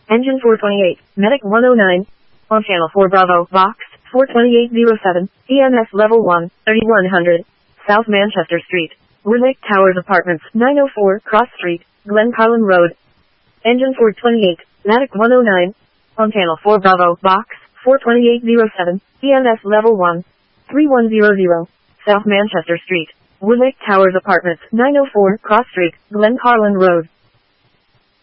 Engine 428, Medic 109. On Channel 4 Bravo, Box 42807, EMS Level 1, 3100. South Manchester Street. Woodlake Towers Apartments, 904 Cross Street, Glencarlin Road. Engine 428, Medic 109. On Channel 4 Bravo, Box 42807, EMS Level 1, 3100. South Manchester Street. Woodlake Towers Apartments, 904 Cross Street, Glencarlin Road.